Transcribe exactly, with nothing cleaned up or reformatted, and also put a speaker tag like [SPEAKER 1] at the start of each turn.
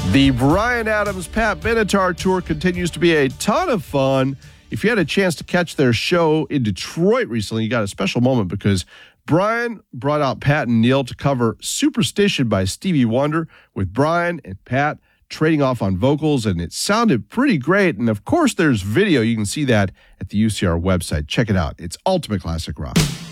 [SPEAKER 1] The Bryan Adams Pat Benatar Tour continues to be a ton of fun. If you had a chance to catch their show in Detroit recently, you got a special moment because Bryan brought out Pat and Neil to cover Superstition by Stevie Wonder, with Bryan and Pat trading off on vocals, and it sounded pretty great. And of course, there's video. You can see that at the U C R website. Check it out. It's Ultimate Classic Rock.